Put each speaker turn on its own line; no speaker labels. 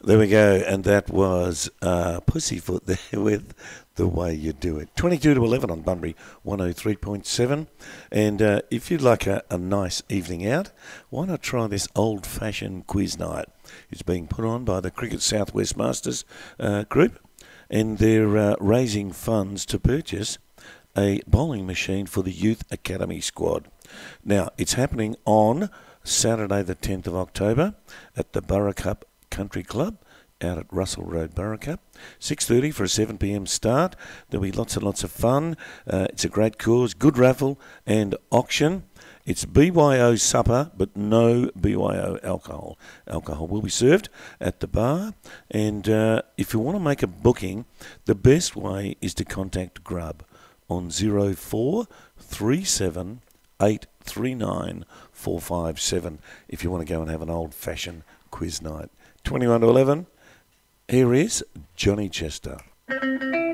There we go, and that was Pussyfoot there with The Way You Do It. 22 to 11 on Bunbury 103.7. And if you'd like a nice evening out, why not try this old-fashioned quiz night? It's being put on by the Cricket Southwest Masters group, and they're raising funds to purchase a bowling machine for the Youth Academy squad. Now, it's happening on Saturday the 10th of October at the Burracup Country Club out at Russell Road, Burracup. 6:30 for a 7 p.m. start. There'll be lots and lots of fun. It's a great cause, good raffle and auction. It's BYO supper, but no BYO alcohol. Alcohol will be served at the bar. And if you want to make a booking, the best way is to contact Grub on 0437 839 457 if you want to go and have an old-fashioned quiz night. 21 to 11, here is Johnny Chester.